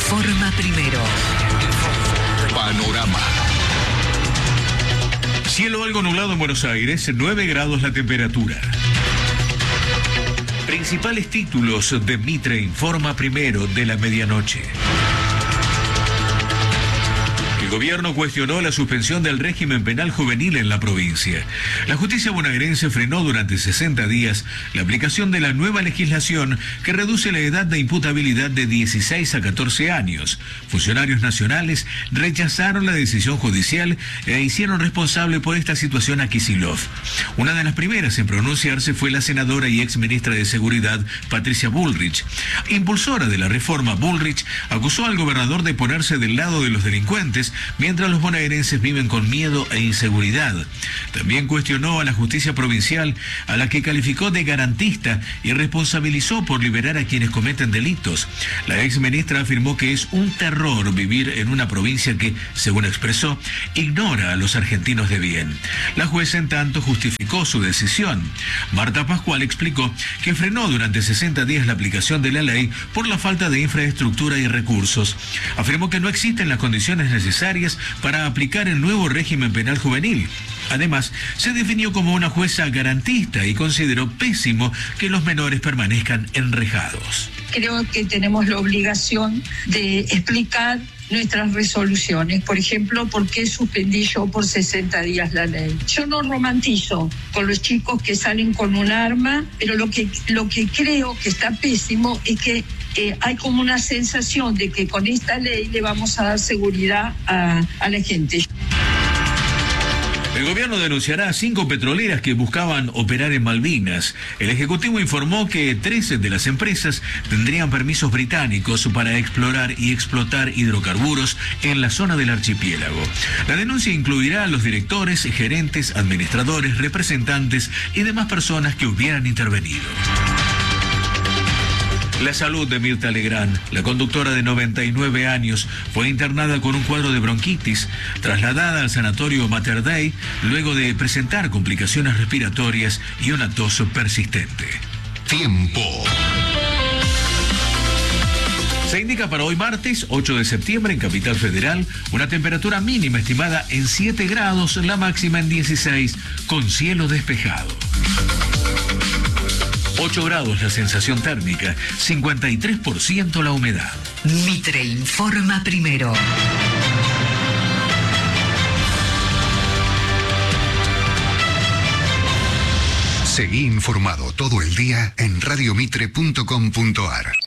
informa primero. Panorama. Cielo algo nublado en Buenos Aires, 9 grados la temperatura. Principales títulos de Mitre informa primero de la medianoche. El gobierno cuestionó la suspensión del régimen penal juvenil en la provincia. La justicia bonaerense frenó durante 60 días la aplicación de la nueva legislación que reduce la edad de imputabilidad de 16 a 14 años. Funcionarios nacionales rechazaron la decisión judicial e hicieron responsable por esta situación a Kicillof. Una de las primeras en pronunciarse fue la senadora y ex ministra de Seguridad, Patricia Bullrich. Impulsora de la reforma, Bullrich acusó al gobernador de ponerse del lado de los delincuentes mientras los bonaerenses viven con miedo e inseguridad. También cuestionó a la justicia provincial, a la que calificó de garantista y responsabilizó por liberar a quienes cometen delitos. La ex ministra afirmó que es un terror vivir en una provincia que, según expresó, ignora a los argentinos de bien. La jueza, en tanto, justificó su decisión. Marta Pascual explicó que frenó durante 60 días la aplicación de la ley por la falta de infraestructura y recursos. Afirmó que no existen las condiciones necesarias para aplicar el nuevo régimen penal juvenil. Además, se definió como una jueza garantista y consideró pésimo que los menores permanezcan enrejados. Creo que tenemos la obligación de explicar nuestras resoluciones. Por ejemplo, ¿por qué suspendí yo por 60 días la ley? Yo no romantizo con los chicos que salen con un arma, pero lo que creo que está pésimo es que hay como una sensación de que con esta ley le vamos a dar seguridad a la gente. El gobierno denunciará a 5 petroleras que buscaban operar en Malvinas. El Ejecutivo informó que 13 de las empresas tendrían permisos británicos para explorar y explotar hidrocarburos en la zona del archipiélago. La denuncia incluirá a los directores, gerentes, administradores, representantes y demás personas que hubieran intervenido. La salud de Mirta Legrand, la conductora de 99 años, fue internada con un cuadro de bronquitis, trasladada al sanatorio Mater Dei, luego de presentar complicaciones respiratorias y una tos persistente. Tiempo. Se indica para hoy martes, 8 de septiembre, en Capital Federal, una temperatura mínima estimada en 7 grados, la máxima en 16, con cielo despejado. 8 grados la sensación térmica, 53% la humedad. Mitre informa primero. Seguí informado todo el día en radiomitre.com.ar.